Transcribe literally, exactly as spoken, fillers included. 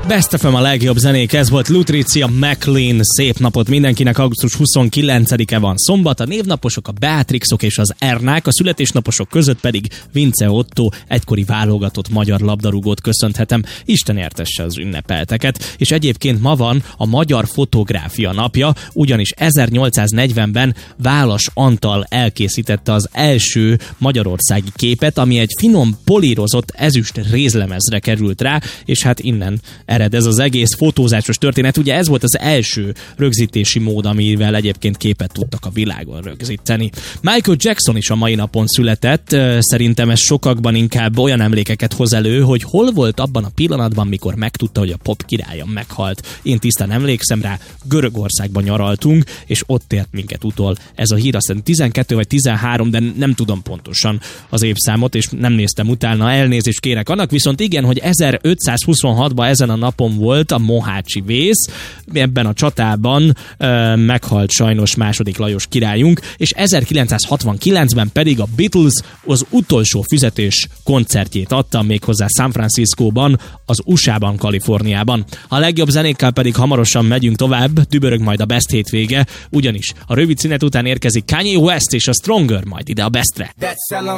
Best ef em a legjobb zenék, ez volt Lutricia McLean. Szép napot mindenkinek, augusztus huszonkilencedike van szombat, a névnaposok a Beatrixok és az Ernák, a születésnaposok között pedig Vince Otto, egykori válogatott magyar labdarúgót köszönhetem. Isten értesse az ünnepelteket. És egyébként ma van a Magyar Fotográfia napja, ugyanis ezernyolcszáznegyvenben Válasz Antal elkészítette az első magyarországi képet, ami egy finom polírozott ezüst rézlemezre került rá, és hát innen ered ez az egész fotózásos történet. Ugye ez volt az első rögzítési mód, amivel egyébként képet tudtak a világon rögzíteni. Michael Jackson is a mai napon született, szerintem ez sokakban inkább olyan emlékeket hoz elő, hogy hol volt abban a pillanatban, mikor megtudta, hogy a pop királya meghalt. Én tisztán emlékszem rá, Görögországban nyaraltunk, és ott ért minket utol ez a hír, aztán tizenkettő vagy tizenhárom, de nem tudom pontosan az évszámot, és nem néztem utána, elnézést kérek. Annak viszont igen, hogy ezerötszázhuszonhatban ezen a napon volt a mohácsi vész, ebben a csatában ö, meghalt sajnos második Lajos királyunk, és ezerkilencszázhatvankilencben pedig a Beatles az utolsó füzetés koncertjét adta, méghozzá San Franciscóban, az u es á-ban, Kaliforniában. A legjobb zenékkel pedig hamarosan megyünk tovább, dübörög majd a Best hétvége, ugyanis a rövid szünet után érkezik Kanye West és a Stronger, majd ide a Bestre.